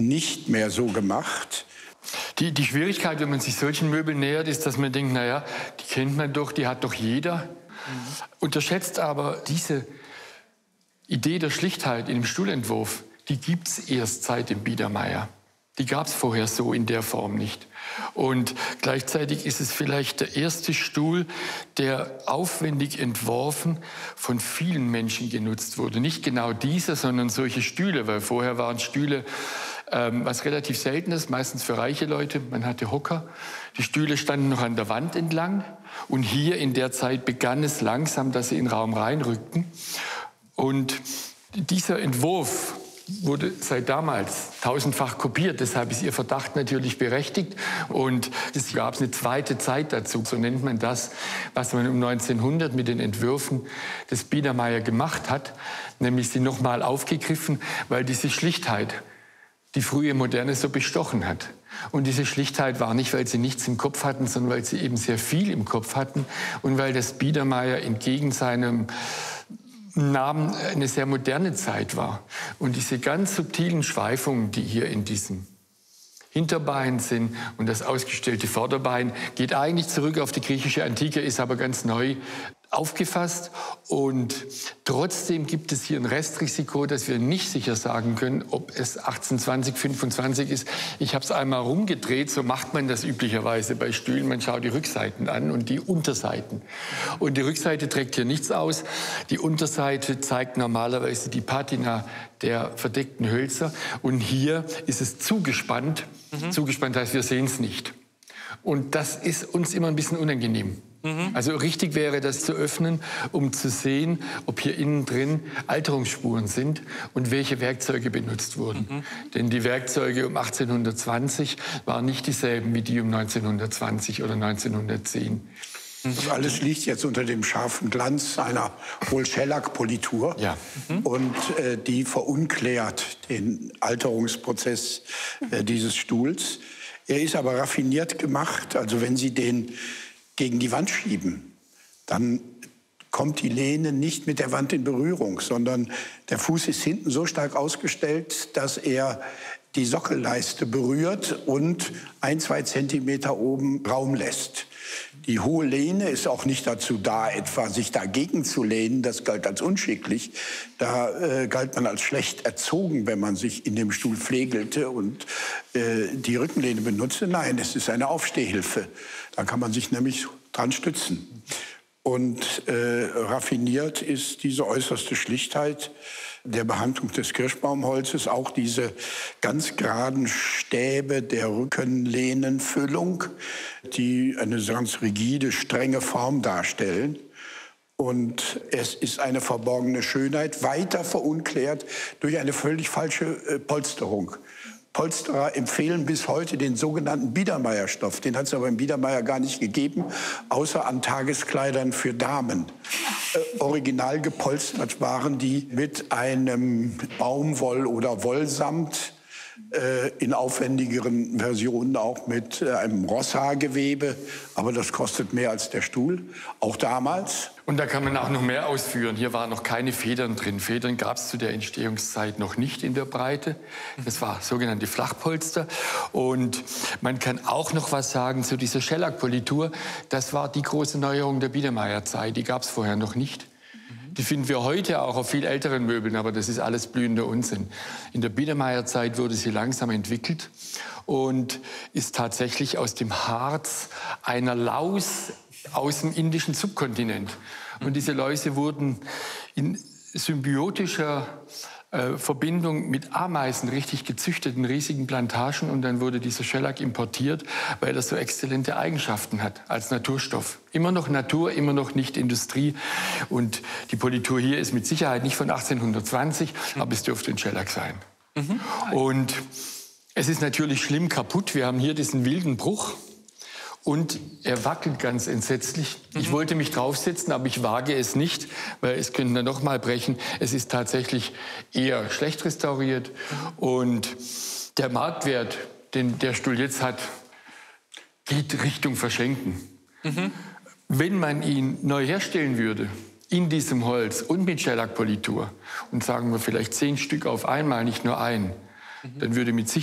nicht mehr so gemacht. Die Schwierigkeit, wenn man sich solchen Möbeln nähert, ist, dass man denkt, naja, die kennt man doch, die hat doch jeder. Unterschätzt aber diese Idee der Schlichtheit in dem Stuhlentwurf, die gibt es erst seit dem Biedermeier. Die gab es vorher so in der Form nicht. Und gleichzeitig ist es vielleicht der erste Stuhl, der aufwendig entworfen von vielen Menschen genutzt wurde. Nicht genau dieser, sondern solche Stühle, weil vorher waren Stühle was relativ Seltenes, meistens für reiche Leute. Man hatte Hocker. Die Stühle standen noch an der Wand entlang. Und hier in der Zeit begann es langsam, dass sie in den Raum reinrückten. Und dieser Entwurf wurde seit damals tausendfach kopiert. Deshalb ist Ihr Verdacht natürlich berechtigt. Und es gab eine zweite Zeit dazu. So nennt man das, was man um 1900 mit den Entwürfen des Biedermeier gemacht hat. Nämlich sie nochmal aufgegriffen, weil diese Schlichtheit die frühe Moderne so bestochen hat. Und diese Schlichtheit war nicht, weil sie nichts im Kopf hatten, sondern weil sie eben sehr viel im Kopf hatten und weil das Biedermeier entgegen seinem Namen eine sehr moderne Zeit war. Und diese ganz subtilen Schweifungen, die hier in diesem Hinterbein sind und das ausgestellte Vorderbein, geht eigentlich zurück auf die griechische Antike, ist aber ganz neu aufgefasst. Und trotzdem gibt es hier ein Restrisiko, dass wir nicht sicher sagen können, ob es 1820, 25 ist. Ich habe es einmal rumgedreht, so macht man das üblicherweise bei Stühlen. Man schaut die Rückseiten an und die Unterseiten. Und die Rückseite trägt hier nichts aus. Die Unterseite zeigt normalerweise die Patina der verdeckten Hölzer. Und hier ist es zugespannt. Zugespannt heißt, wir sehen es nicht. Und das ist uns immer ein bisschen unangenehm. Also richtig wäre das zu öffnen, um zu sehen, ob hier innen drin Alterungsspuren sind und welche Werkzeuge benutzt wurden. Denn die Werkzeuge um 1820 waren nicht dieselben wie die um 1920 oder 1910. Das alles liegt jetzt unter dem scharfen Glanz einer wohl Schellack-Politur. Ja. Und die verunklärt den Alterungsprozess dieses Stuhls. Er ist aber raffiniert gemacht. Also wenn Sie den gegen die Wand schieben, dann kommt die Lehne nicht mit der Wand in Berührung, sondern der Fuß ist hinten so stark ausgestellt, dass er die Sockelleiste berührt und 1-2 Zentimeter oben Raum lässt. Die hohe Lehne ist auch nicht dazu da, etwa sich dagegen zu lehnen. Das galt als unschicklich. Da galt man als schlecht erzogen, wenn man sich in dem Stuhl pflegelte und die Rückenlehne benutzte. Nein, es ist eine Aufstehhilfe. Da kann man sich nämlich dran stützen. Und raffiniert ist diese äußerste Schlichtheit der Behandlung des Kirschbaumholzes, auch diese ganz geraden Stäbe der Rückenlehnenfüllung, die eine ganz rigide, strenge Form darstellen. Und es ist eine verborgene Schönheit, weiter verunklärt durch eine völlig falsche Polsterung. Polsterer empfehlen bis heute den sogenannten Biedermeierstoff. Den hat es aber im Biedermeier gar nicht gegeben, außer an Tageskleidern für Damen. Original gepolstert waren die mit einem Baumwoll- oder Wollsamt, in aufwendigeren Versionen auch mit einem Rosshaargewebe. Aber das kostet mehr als der Stuhl, auch damals. Und da kann man auch noch mehr ausführen. Hier waren noch keine Federn drin. Federn gab es zu der Entstehungszeit noch nicht in der Breite. Das war sogenannte Flachpolster. Und man kann auch noch was sagen zu dieser Schellack-Politur. Das war die große Neuerung der Biedermeierzeit. Die gab es vorher noch nicht. Die finden wir heute auch auf viel älteren Möbeln, aber das ist alles blühender Unsinn. In der Biedermeierzeit wurde sie langsam entwickelt und ist tatsächlich aus dem Harz einer Laus aus dem indischen Subkontinent. Und diese Läuse wurden in symbiotischer Verbindung mit Ameisen richtig gezüchtet in riesigen Plantagen. Und dann wurde dieser Schellack importiert, weil er so exzellente Eigenschaften hat als Naturstoff. Immer noch Natur, immer noch nicht Industrie. Und die Politur hier ist mit Sicherheit nicht von 1820, aber es dürfte ein Schellack sein. Und es ist natürlich schlimm kaputt. Wir haben hier diesen wilden Bruch. Und er wackelt ganz entsetzlich. Ich wollte mich draufsetzen, aber ich wage es nicht, weil es könnte dann noch mal brechen. Es ist tatsächlich eher schlecht restauriert. Und der Marktwert, den der Stuhl jetzt hat, geht Richtung Verschenken. Wenn man ihn neu herstellen würde, in diesem Holz und mit Schellackpolitur, und sagen wir vielleicht 10 Stück auf einmal, nicht nur einen, dann würde mit Sicherheit